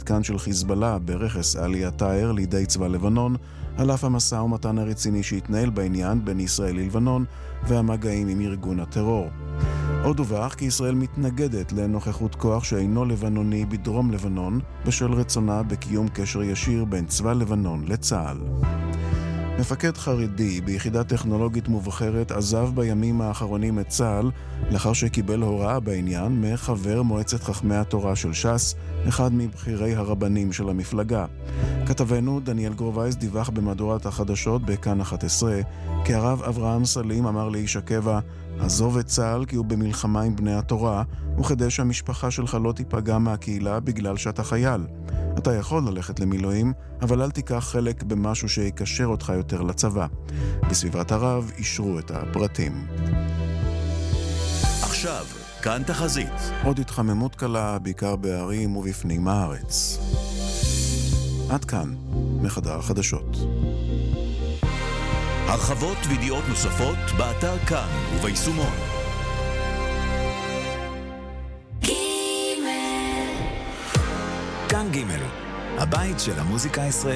מתקן של חיזבאללה ברכס עלי התאר לידי צבא לבנון, על אף המשא ומתן הרציני שהתנהל בעניין בין ישראל ללבנון והמגעים עם ארגון הטרור. עוד דווח כי ישראל מתנגדת לנוכחות כוח שאינו לבנוני בדרום לבנון בשל רצונה בקיום קשר ישיר בין צבא לבנון לצה"ל. מפקד חרדי ביחידה טכנולוגית מובחרת עזב בימים האחרונים את צה"ל לאחר שקיבל הוראה בעניין מחבר מועצת חכמי התורה של ש"ס, אחד מבכירי הרבנים של המפלגה. כתבנו דניאל גרובייס דיווח במהדורת החדשות בכאן 11 כי הרב אברהם סלים אמר לאיש הקבע, עזוב את צה"ל כי הוא במלחמה עם בני התורה, וכדי שהמשפחה שלך לא תיפגע מהקהילה בגלל שאתה חייל. אתה יכול ללכת למילואים, אבל אל תיקח חלק במשהו שיקשר אותך יותר לצבא. בסביבת הרב אישרו את הפרטים. עכשיו, כאן תחזית. עוד התחממות קלה, בעיקר בערים ובפנים הארץ. עד כאן, מחדר החדשות. הרחבות וידיעות נוספות באתר כאן וביישומון. כאן ג' הבית של המוזיקה הישראלית.